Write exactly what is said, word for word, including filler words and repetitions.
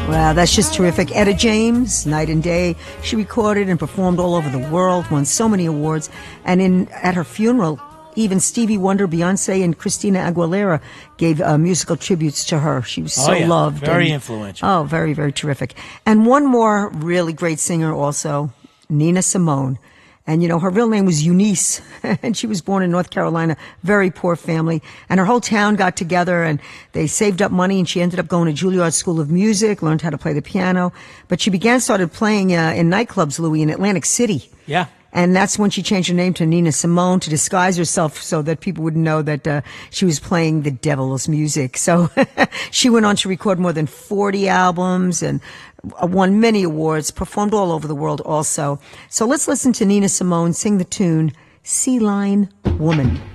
Wow, that's just terrific. Etta James, Night and Day. She recorded and performed all over the world, won so many awards. And in at her funeral, even Stevie Wonder, Beyonce, and Christina Aguilera gave uh, musical tributes to her. She was so oh, yeah. loved. Very and, influential. Oh, very, very terrific. And one more really great singer also, Nina Simone. And, you know, her real name was Eunice, and she was born in North Carolina, very poor family. And her whole town got together, and they saved up money, and she ended up going to Juilliard School of Music, learned how to play the piano. But she began, started playing uh, in nightclubs, Louis, in Atlantic City. Yeah. And that's when she changed her name to Nina Simone to disguise herself so that people wouldn't know that uh, she was playing the devil's music. So she went on to record more than forty albums and won many awards, performed all over the world also. So let's listen to Nina Simone sing the tune Sea Lion Woman.